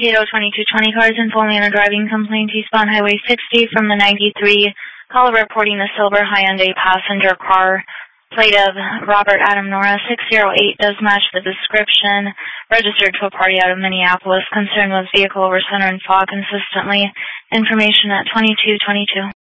Mankato 2220 cars in full manner driving complaint eastbound Highway 60 from the 93. Caller reporting a silver Hyundai passenger car. Plate of Robert Adam Nora 608 does match the description. Registered to a party out of Minneapolis. Concern was vehicle over center and fog consistently. Information at 2222.